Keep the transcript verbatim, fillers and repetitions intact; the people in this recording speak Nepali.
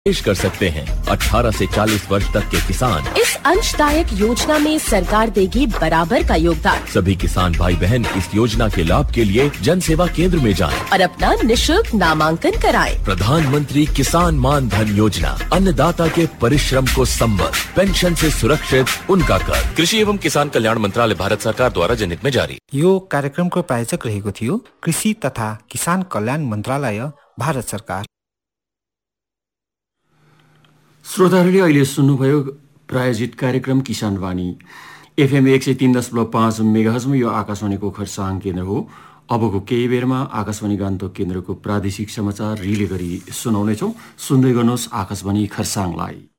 पेश कर सकते हैं। अठारह से चालीस वर्ष तक के किसान इस अंशदायक योजना में सरकार देगी बराबर का योगदान। सभी किसान भाई बहन इस योजना के लाभ के लिए जन सेवा केंद्र में जाएं और अपना निशुल्क नामांकन कराएं। प्रधानमंत्री किसान मान धन योजना, अन्नदाता के परिश्रम को संबल, पेंशन से सुरक्षित उनका कर। कृषि एवं किसान कल्याण मंत्रालय, भारत सरकार द्वारा जनहित में जारी। यो कार्यक्रमको प्रायोजक रहेको थियो कृषि तथा किसान कल्याण मन्त्रालय, भारत सरकार। श्रोताहरूले अहिले सुन्नुभयो प्रायोजित कार्यक्रम किसान वाणी। एफएम एक सय तीन दशमलव पाँच मेगाहर्जमा यो आकाशवाणीको खरसाङ केन्द्र हो। अबको केही बेरमा आकाशवाणी गान्तोक केन्द्रको प्रादेशिक समाचार रिले गरी सुनाउनेछौँ। सुन्दै गर्नुहोस् आकाशवाणी खरसाङलाई।